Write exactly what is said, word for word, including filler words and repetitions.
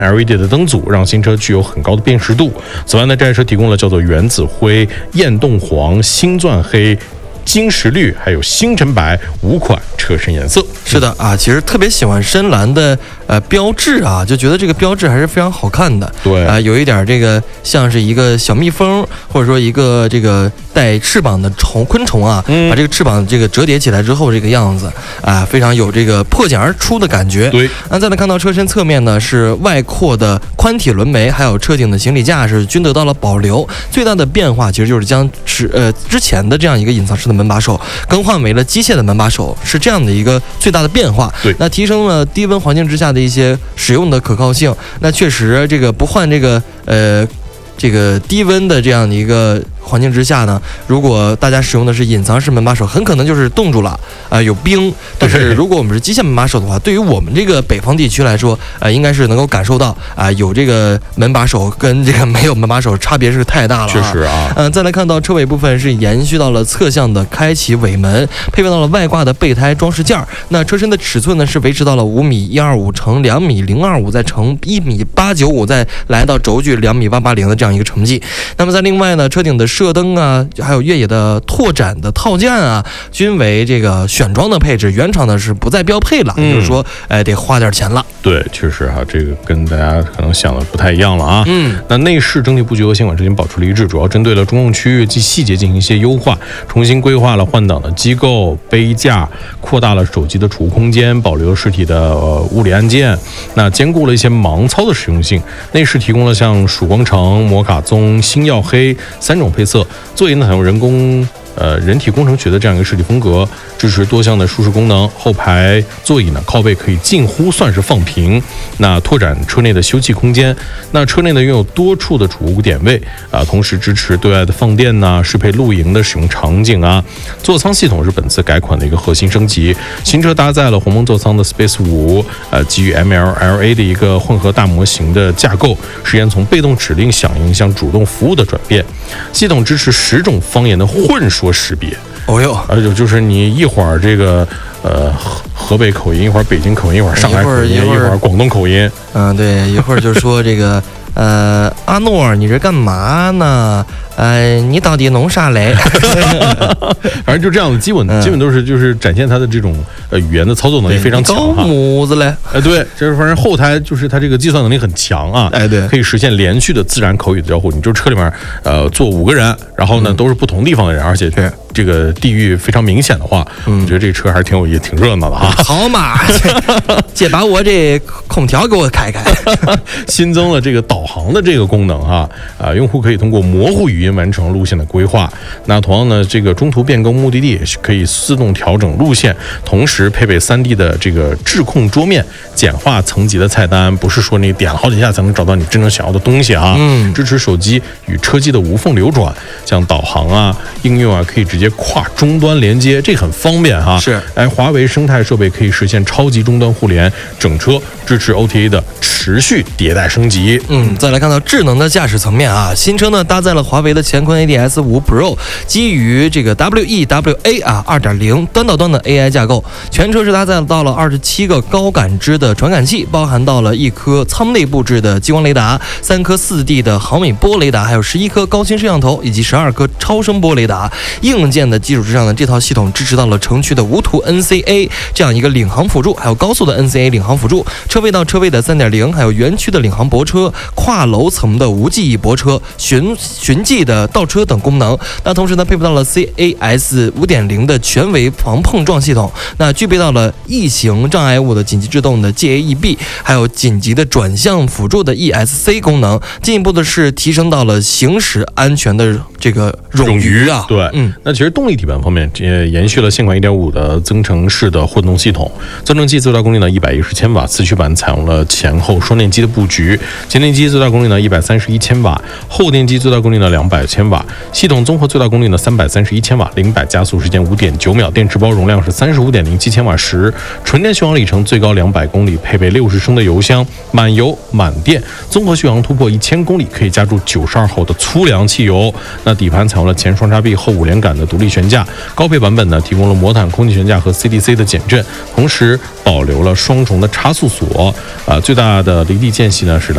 L E D 的灯组，让新车具有很高的辨识度。此外呢，这台车提供了叫做原子灰、焰动黄、星钻黑、金石绿还有星辰白五款车身颜色。 是的啊，其实特别喜欢深蓝的呃标志啊，就觉得这个标志还是非常好看的。 对啊、呃，有一点这个像是一个小蜜蜂，或者说一个这个带翅膀的虫昆虫啊，嗯、把这个翅膀这个折叠起来之后这个样子啊、呃，非常有这个破茧而出的感觉。 对， 那再来看到车身侧面呢，是外扩的宽体轮眉，还有车顶的行李架是均得到了保留。最大的变化其实就是将是呃之前的这样一个隐藏式的门把手更换为了机械的门把手，是这样的一个最大的变化。 对， 那提升了低温环境之下的一些使用的可靠性。那确实，这个不换这个呃这个低温的这样的一个环境之下呢，如果大家使用的是隐藏式门把手，很可能就是冻住了啊、呃，有冰。但是如果我们是机械门把手的话，对于我们这个北方地区来说，呃，应该是能够感受到啊、呃，有这个门把手跟这个没有门把手差别是太大了、啊。 确实啊。 嗯、呃，再来看到车尾部分是延续到了侧向的开启尾门，配备到了外挂的备胎装饰件儿。那车身的尺寸呢是维持到了五米一二五乘两米零二五，再乘一米八九五，再来到轴距两米八八零的这样一个成绩。那么在另外呢，车顶的射灯啊，还有越野的拓展的套件啊，均为这个选装的配置，原厂的是不再标配了，也、嗯、就是说，哎，得花点钱了。 对，确实哈、啊，这个跟大家可能想的不太一样了啊。 嗯， 那内饰整体布局和现款车型保持了一致，主要针对了中控区域及细节进行一些优化，重新规划了换挡的机构、杯架，扩大了手机的储物空间，保留了实体的、呃、物理按键，那兼顾了一些盲操的实用性。内饰提供了像曙光橙、摩卡棕、星耀黑三种配色。座椅呢采用人工呃人体工程学的这样一个设计风格，支持多项的舒适功能。后排座椅呢靠背可以近乎算是放平，那拓展车内的休憩空间。那车内呢拥有多处的储物点位啊，同时支持对外的放电呐、适配露营的使用场景啊。座舱系统是本次改款的一个核心升级，新车搭载了鸿蒙座舱的 Space 五，呃，基于 M L L A 的一个混合大模型的架构，实现从被动指令响应向主动服务的转变。系统支持十种方言的混说识别。 哦哟， 而且就是你一会儿这个呃河河北口音，一会儿北京口音，一会儿上海口音，一会儿广东口音。 嗯，对，一会儿就说这个呃阿诺，你这干嘛呢？呃，你到底弄啥嘞？ 反正就这样的，基本、嗯、基本都是就是展现他的这种呃语言的操作能力非常强哈。 高模子嘞， 哎、呃，对，就是反正后台就是它这个计算能力很强啊， 哎对， 可以实现连续的自然口语的交互。你就车里面呃坐五个人，然后呢、嗯、都是不同地方的人，而且这个地域非常明显的话，嗯、我觉得这车还是挺有意思、挺热闹的哈。 好嘛，姐把我这空调给我开开。 新增了这个导航的这个功能哈，啊，用户可以通过模糊语音完成路线的规划。那同样呢，这个中途变更目的地也是可以自动调整路线，同时配备 三 D 的这个智控桌面，简化层级的菜单，不是说你点了好几下才能找到你真正想要的东西啊。嗯，支持手机与车机的无缝流转，像导航啊、应用啊，可以直接跨终端连接，这很方便哈。 是， 哎，华为生态设备可以实现超级终端互联，整车支持 O T A 的持续迭代升级。 嗯，再来看到智能的驾驶层面啊，新车呢搭载了华为的乾坤 A D S 五 Pro， 基于这个 W E W A 啊 二点零 端到端的 A I 架构，全车是搭载到了二十七个高感知的传感器，包含到了一颗舱内布置的激光雷达，三颗 四 D 的毫米波雷达，还有十一颗高清摄像头以及十二颗超声波雷达。硬件的基础之上呢，这套系统支持到了城区的无图 N C A 这样一个领航辅助，还有高速的 N C A 领航辅助，车位到车位的 三点零， 还有园区的领航泊车、跨楼层的无记忆泊车、循循迹的倒车等功能。那同时呢，配备到了 C A S 五点零 的全围防碰撞系统，那具备到了异形障碍物的紧急制动的 G A E B， 还有紧急的转向辅助的 E S C 功能。进一步的是提升到了行驶安全的这个冗余啊。 对，嗯，那其实动力底盘方面也延续了现款 一点五 的增程式的混动系统，增程器最大功率呢一百一十千瓦，四驱版采用了前后双电机的布局，前电机最大功率呢一百三十一千瓦，后电机最大功率呢两百千瓦，系统综合最大功率呢三百三十一千瓦，零百加速时间五点九秒，电池包容量是三十五点零七千瓦时，纯电续航里程最高两百公里，配备六十升的油箱，满油满电，综合续航突破一千公里可以加注九十二号的粗粮汽油。那底盘采用了前双叉臂后五连杆的独立悬架，高配版本呢提供了魔毯空气悬架和 C D C 的减震，同时保留了双重的差速锁。啊、呃，最大的离地间隙呢是